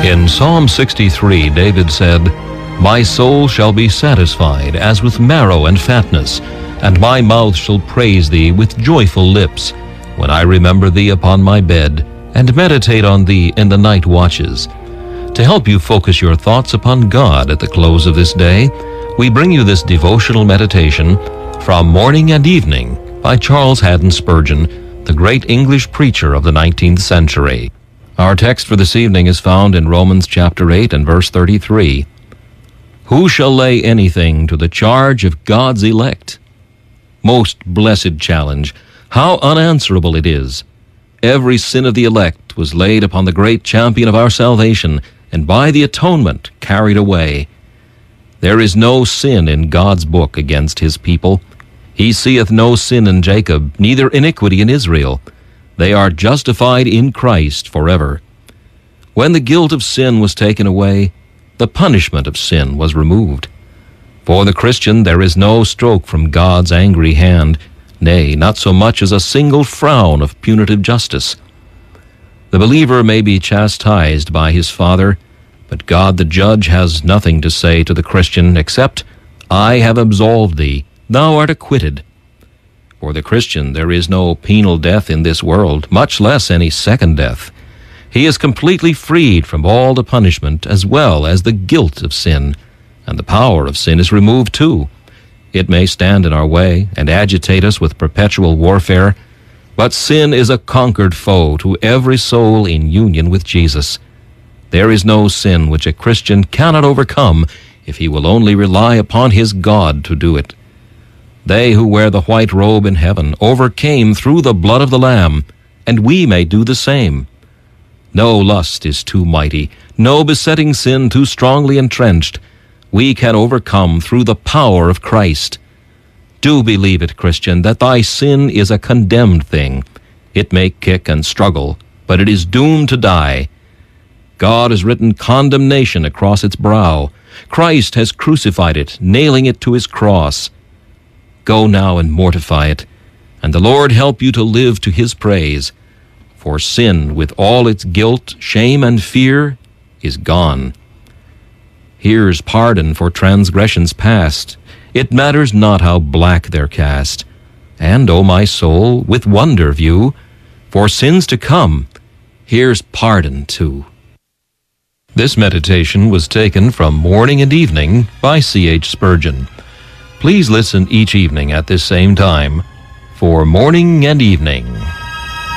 In Psalm 63, David said, "My soul shall be satisfied as with marrow and fatness, and my mouth shall praise thee with joyful lips, when I remember thee upon my bed, and meditate on thee in the night watches." To help you focus your thoughts upon God at the close of this day, we bring you this devotional meditation from Morning and Evening by Charles Haddon Spurgeon, the great English preacher of the 19th century. Our text for this evening is found in Romans chapter 8 and verse 33. Who shall lay anything to the charge of God's elect? Most blessed challenge! How unanswerable it is! Every sin of the elect was laid upon the great champion of our salvation, and by the atonement carried away. There is no sin in God's book against his people. He seeth no sin in Jacob, neither iniquity in Israel. They are justified in Christ forever. When the guilt of sin was taken away, the punishment of sin was removed. For the Christian there is no stroke from God's angry hand, nay, not so much as a single frown of punitive justice. The believer may be chastised by his Father, but God the judge has nothing to say to the Christian except, "I have absolved thee, thou art acquitted." For the Christian there is no penal death in this world, much less any second death. He is completely freed from all the punishment as well as the guilt of sin, and the power of sin is removed too. It may stand in our way and agitate us with perpetual warfare, but sin is a conquered foe to every soul in union with Jesus. There is no sin which a Christian cannot overcome if he will only rely upon his God to do it. They who wear the white robe in heaven overcame through the blood of the Lamb, and we may do the same. No lust is too mighty, no besetting sin too strongly entrenched. We can overcome through the power of Christ. Do believe it, Christian, that thy sin is a condemned thing. It may kick and struggle, but it is doomed to die. God has written condemnation across its brow. Christ has crucified it, nailing it to his cross. Go now and mortify it, and the Lord help you to live to his praise. For sin, with all its guilt, shame, and fear, is gone. Here's pardon for transgressions past. It matters not how black they're cast. And, O my soul, with wonder view, for sins to come, here's pardon too. This meditation was taken from Morning and Evening by C.H. Spurgeon. Please listen each evening at this same time for Morning and Evening.